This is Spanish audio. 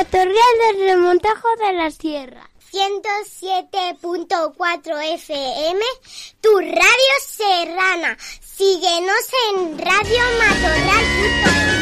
Matorral del Remontajo de la Sierra. 107.4 FM, tu radio serrana. Síguenos en radiomatorral.es.